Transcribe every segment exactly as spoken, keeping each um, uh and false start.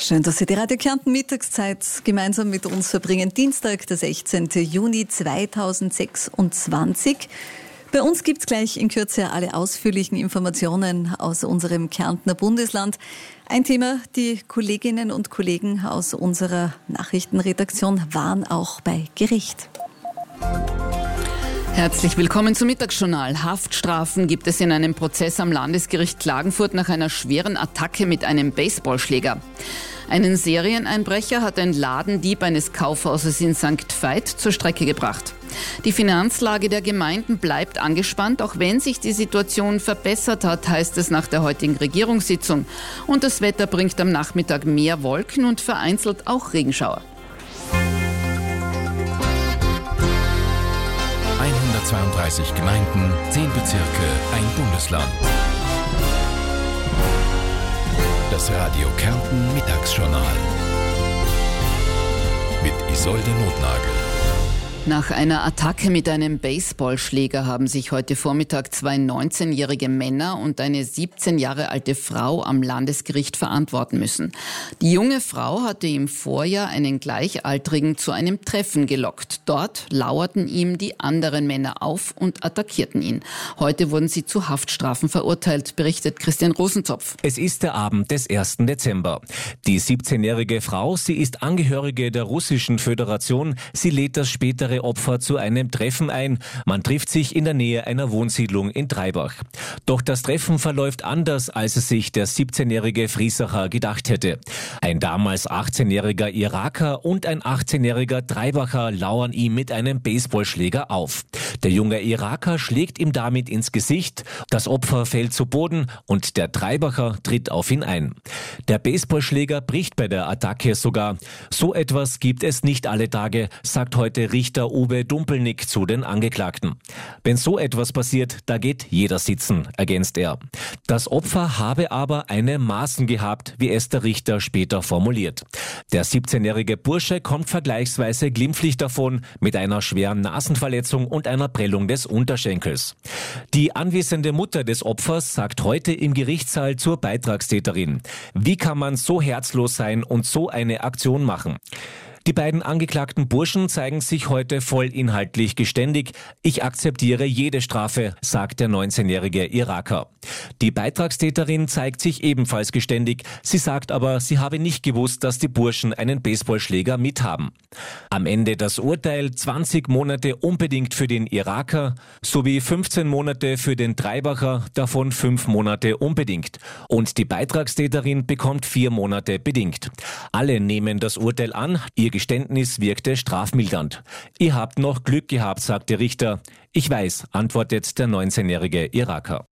Schön, dass Sie die Radio Kärnten Mittagszeit gemeinsam mit uns verbringen. Dienstag, der sechzehnten Juni zweitausendsechsundzwanzig. Bei uns gibt es gleich in Kürze alle ausführlichen Informationen aus unserem Kärntner Bundesland. Ein Thema, die Kolleginnen und Kollegen aus unserer Nachrichtenredaktion waren auch bei Gericht. Herzlich willkommen zum Mittagsjournal. Haftstrafen gibt es in einem Prozess am Landesgericht Klagenfurt nach einer schweren Attacke mit einem Baseballschläger. Einen Serieneinbrecher hat ein Ladendieb eines Kaufhauses in Sankt Veit zur Strecke gebracht. Die Finanzlage der Gemeinden bleibt angespannt, auch wenn sich die Situation verbessert hat, heißt es nach der heutigen Regierungssitzung. Und das Wetter bringt am Nachmittag mehr Wolken und vereinzelt auch Regenschauer. hundertzweiunddreißig Gemeinden, zehn Bezirke, ein Bundesland. Das Radio Kärnten Mittagsjournal mit Isolde Notnagel. Nach einer Attacke mit einem Baseballschläger haben sich heute Vormittag zwei neunzehnjährige Männer und eine siebzehn Jahre alte Frau am Landesgericht verantworten müssen. Die junge Frau hatte im Vorjahr einen Gleichaltrigen zu einem Treffen gelockt. Dort lauerten ihm die anderen Männer auf und attackierten ihn. Heute wurden sie zu Haftstrafen verurteilt, berichtet Christian Rosenzopf. Es ist der Abend des ersten Dezember. Die siebzehnjährige Frau, sie ist Angehörige der Russischen Föderation. Sie lädt das spätere Opfer zu einem Treffen ein. Man trifft sich in der Nähe einer Wohnsiedlung in Treibach. Doch das Treffen verläuft anders, als es sich der siebzehnjährige Friesacher gedacht hätte. Ein damals achtzehnjähriger Iraker und ein achtzehnjähriger Treibacher lauern ihm mit einem Baseballschläger auf. Der junge Iraker schlägt ihm damit ins Gesicht, das Opfer fällt zu Boden und der Treibacher tritt auf ihn ein. Der Baseballschläger bricht bei der Attacke sogar. So etwas gibt es nicht alle Tage, sagt heute Richter Uwe Dumpelnick zu den Angeklagten. Wenn so etwas passiert, da geht jeder sitzen, ergänzt er. Das Opfer habe aber eine Maßen gehabt, wie es der Richter später formuliert. Der siebzehnjährige Bursche kommt vergleichsweise glimpflich davon mit einer schweren Nasenverletzung und einer Prellung des Unterschenkels. Die anwesende Mutter des Opfers sagt heute im Gerichtssaal zur Beitragstäterin: Wie kann man so herzlos sein und so eine Aktion machen? Die beiden angeklagten Burschen zeigen sich heute voll inhaltlich geständig. Ich akzeptiere jede Strafe, sagt der neunzehnjährige Iraker. Die Beitragstäterin zeigt sich ebenfalls geständig. Sie sagt aber, sie habe nicht gewusst, dass die Burschen einen Baseballschläger mithaben. Am Ende das Urteil: zwanzig Monate unbedingt für den Iraker sowie fünfzehn Monate für den Treibacher, davon fünf Monate unbedingt. Und die Beitragstäterin bekommt vier Monate bedingt. Alle nehmen das Urteil an. Ihr Geständnis wirkte strafmildernd. Ihr habt noch Glück gehabt, sagt der Richter. Ich weiß, antwortet der neunzehnjährige Iraker.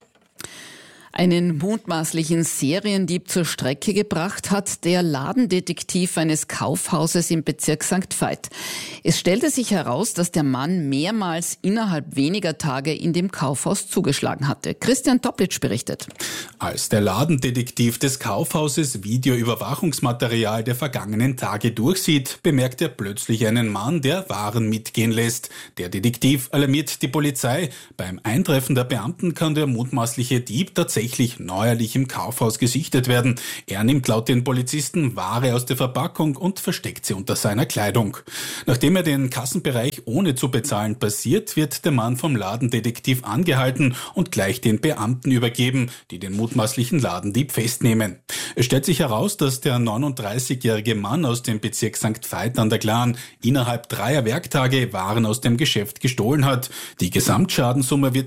Einen mutmaßlichen Seriendieb zur Strecke gebracht hat der Ladendetektiv eines Kaufhauses im Bezirk Sankt Veit. Es stellte sich heraus, dass der Mann mehrmals innerhalb weniger Tage in dem Kaufhaus zugeschlagen hatte. Christian Toplitsch berichtet. Als der Ladendetektiv des Kaufhauses Videoüberwachungsmaterial der vergangenen Tage durchsieht, bemerkt er plötzlich einen Mann, der Waren mitgehen lässt. Der Detektiv alarmiert die Polizei. Beim Eintreffen der Beamten kann der mutmaßliche Dieb tatsächlich neuerlich im Kaufhaus gesichtet werden. Er nimmt laut den Polizisten Ware aus der Verpackung und versteckt sie unter seiner Kleidung. Nachdem er den Kassenbereich ohne zu bezahlen passiert, wird der Mann vom Ladendetektiv angehalten und gleich den Beamten übergeben, die den mutmaßlichen Ladendieb festnehmen. Es stellt sich heraus, dass der neununddreißigjährige Mann aus dem Bezirk Sankt Veit an der Glan innerhalb dreier Werktage Waren aus dem Geschäft gestohlen hat. Die Gesamtschadenssumme wird